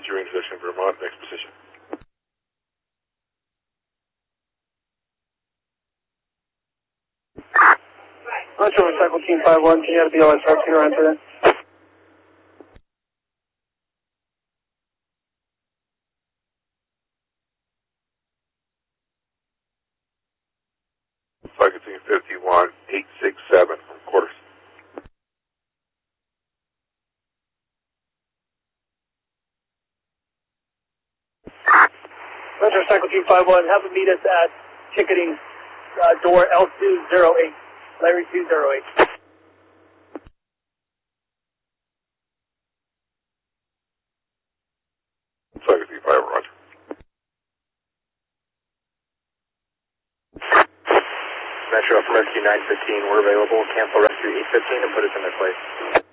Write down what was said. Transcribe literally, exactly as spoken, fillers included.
Century intersection, Vermont, next position. Roger, Recycle Team five one, can you have the B L S thirteen around for that? Cycle Team fifty-one, eight six seven from quarters. Roger, Cycle Team five one, have them meet us at ticketing uh, door L two oh eight, Larry two oh eight. Cycle Team five, roger. Metro for Rescue nine fifteen, we're available. Cancel Rescue eight fifteen and put us in their place.